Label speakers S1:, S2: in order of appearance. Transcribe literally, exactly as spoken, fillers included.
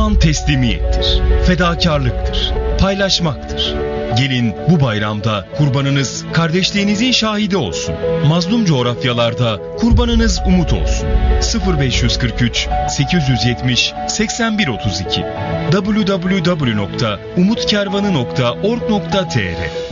S1: Kurban teslimiyettir, fedakarlıktır, paylaşmaktır. Gelin bu bayramda kurbanınız kardeşliğinizin şahidi olsun. Mazlum coğrafyalarda kurbanınız umut olsun. sıfır beş kırk üç sekiz yüz yetmiş seksen bir otuz iki double-u double-u double-u nokta umut kervanı nokta org nokta tr